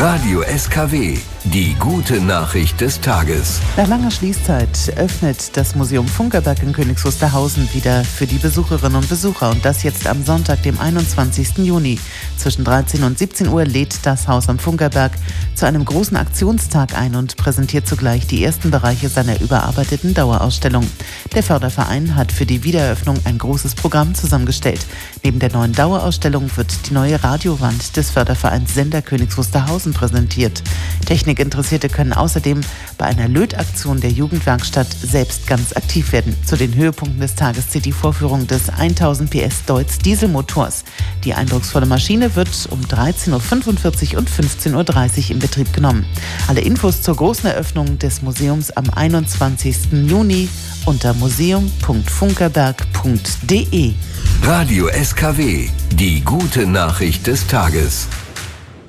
Radio SKW, die gute Nachricht des Tages. Nach langer Schließzeit öffnet das Museum Funkerberg in Königs Wusterhausen wieder für die Besucherinnen und Besucher. Und das jetzt am Sonntag, dem 21. Juni. Zwischen 13 und 17 Uhr lädt das Haus am Funkerberg zu einem großen Aktionstag ein und präsentiert zugleich die ersten Bereiche seiner überarbeiteten Dauerausstellung. Der Förderverein hat für die Wiedereröffnung ein großes Programm zusammengestellt. Neben der neuen Dauerausstellung wird die neue Radiowand des Fördervereins Sender Königs Wusterhausen präsentiert. Technikinteressierte können außerdem bei einer Lötaktion der Jugendwerkstatt selbst ganz aktiv werden. Zu den Höhepunkten des Tages zählt die Vorführung des 1000 PS Deutz Dieselmotors. Die eindrucksvolle Maschine wird um 13.45 Uhr und 15.30 Uhr in Betrieb genommen. Alle Infos zur großen Eröffnung des Museums am 21. Juni unter museum.funkerberg.de. Radio SKW, die gute Nachricht des Tages.